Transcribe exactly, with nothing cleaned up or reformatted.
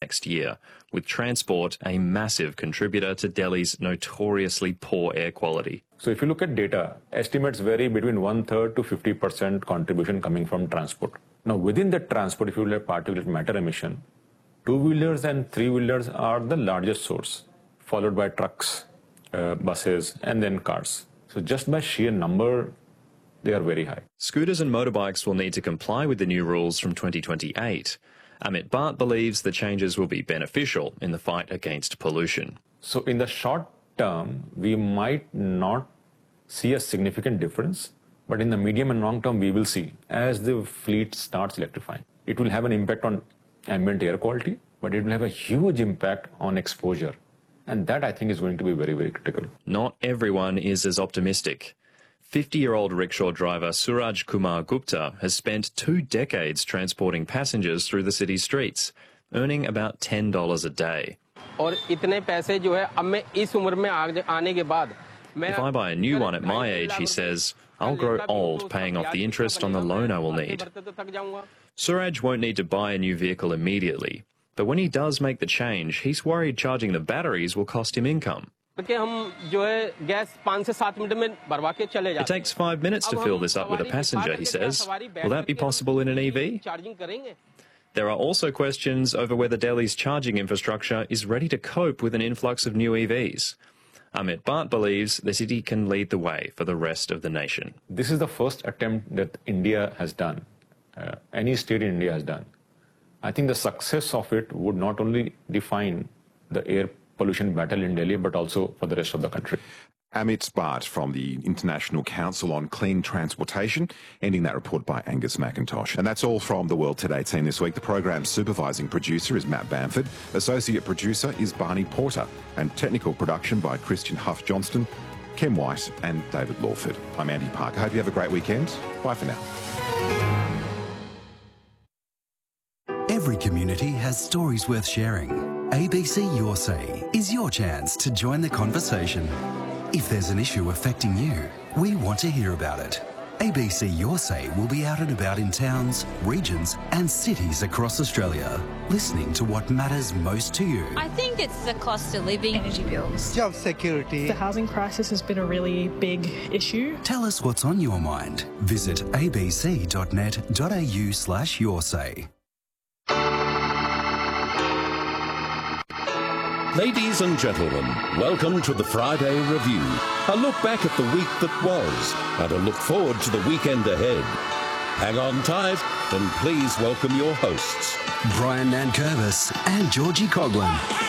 next year, with transport a massive contributor to Delhi's notoriously poor air quality. So if you look at data, estimates vary between one-third to fifty percent contribution coming from transport. Now, within the transport, if you look at particulate matter emission, two-wheelers and three-wheelers are the largest source, followed by trucks, uh, buses, and then cars. So just by sheer number, they are very high. Scooters and motorbikes will need to comply with the new rules from twenty twenty-eight. Amit Bhatt believes the changes will be beneficial in the fight against pollution. So in the short term, we might not see a significant difference, but in the medium and long term, we will see as the fleet starts electrifying. It will have an impact on ambient air quality, but it will have a huge impact on exposure. And that, I think, is going to be very, very critical. Not everyone is as optimistic. fifty-year-old rickshaw driver Suraj Kumar Gupta has spent two decades transporting passengers through the city's streets, earning about ten dollars a day. If I buy a new one at my age, he says, I'll grow old paying off the interest on the loan I will need. Suraj won't need to buy a new vehicle immediately, but when he does make the change, he's worried charging the batteries will cost him income. It takes five minutes to fill this up with a passenger, he says. Will that be possible in an E V? There are also questions over whether Delhi's charging infrastructure is ready to cope with an influx of new E Vs. Amit Bhatt believes the city can lead the way for the rest of the nation. This is the first attempt that India has done, uh, any state in India has done. I think the success of it would not only define the air pollution battle in Delhi, but also for the rest of the country. Amit Bhatt from the International Council on Clean Transportation, ending that report by Angus McIntosh. And that's all from the World Today team this week. The program's supervising producer is Matt Bamford, associate producer is Barney Porter, and technical production by Christian Huff Johnston, Ken White and David Lawford. I'm Andy Parker. Hope you have a great weekend. Bye for now. Every community has stories worth sharing. A B C Your Say is your chance to join the conversation. If there's an issue affecting you, we want to hear about it. A B C Your Say will be out and about in towns, regions and cities across Australia, listening to what matters most to you. I think it's the cost of living, energy bills, job security. The housing crisis has been a really big issue. Tell us what's on your mind. Visit abc.net.au slash your say. Ladies and gentlemen, welcome to the Friday Review. A look back at the week that was and a look forward to the weekend ahead. Hang on tight and please welcome your hosts, Brian Nankervis and Georgie Coughlin.